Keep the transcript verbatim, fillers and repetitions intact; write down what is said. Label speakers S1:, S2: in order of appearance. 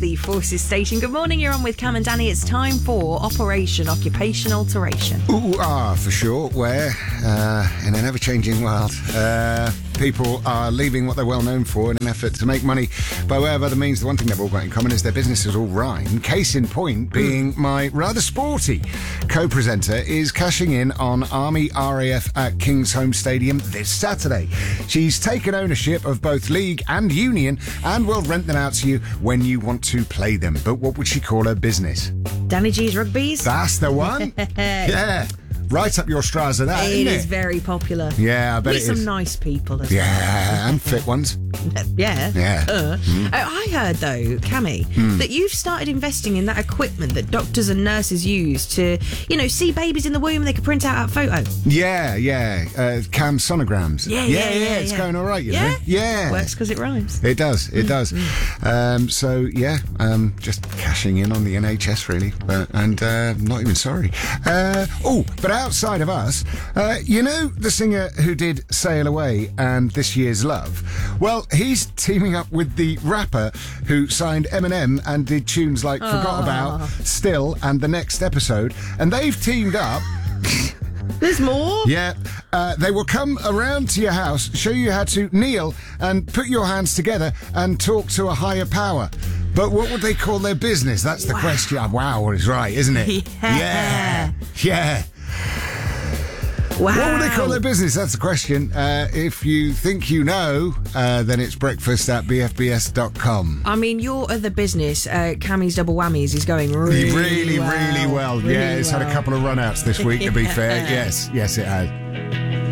S1: the Forces Station. Good morning, you're on with Cam and Danny. It's time for Operation Occupation Alteration.
S2: Ooh, ah, for sure. Where, uh, in an ever-changing world, uh, people are leaving what they're well known for in an effort to make money by way of other means. The one thing they've all got in common is their businesses all rhyme. Case in point being mm. my rather sporty co-presenter is cashing in on Army R A F at Kingsholm Stadium this Saturday. She's taken ownership of both league and union and will rent them out to you when you want to play them. But what would she call her business?
S1: Danny G's Rugbies.
S2: That's the one. Yeah. Right up your Strauss, that,
S1: it
S2: isn't it?
S1: is very popular.
S2: Yeah, I bet
S1: Meet
S2: it
S1: some
S2: is.
S1: nice people as
S2: yeah,
S1: well.
S2: and fit ones.
S1: Yeah.
S2: Yeah.
S1: Uh.
S2: Mm.
S1: I heard, though, Cammy, mm. that you've started investing in that equipment that doctors and nurses use to, you know, see babies in the womb and they can print out a photo.
S2: Yeah, yeah. Uh, cam sonograms.
S1: Yeah, yeah, yeah.
S2: yeah it's
S1: yeah.
S2: going all right, you
S1: yeah?
S2: know? Yeah.
S1: Works because it rhymes.
S2: It does, it mm. does. Mm. Um, so, yeah, um, just cashing in on the N H S, really. Uh, and uh, not even sorry. Uh, oh, but outside of us, Uh, you know the singer who did Sail Away and This Year's Love? Well, he's teaming up with the rapper who signed Eminem and did tunes like Forgot About, Still, and The Next Episode. And they've teamed up.
S1: There's more?
S2: Yeah. Uh, they will come around to your house, show you how to kneel and put your hands together and talk to a higher power. But what would they call their business? That's the wow. question. Wow, is right, isn't it?
S1: Yeah.
S2: Yeah. Yeah.
S1: Wow.
S2: What would they call their business? That's the question. Uh, if you think you know, uh, then it's breakfast at b f b s dot com.
S1: I mean, your other business, uh, Cammy's Double Whammies, is going really,
S2: really,
S1: well.
S2: really well.
S1: Really
S2: yeah, it's
S1: well.
S2: had a couple of run-outs this week, to be fair. Yes, yes, it has.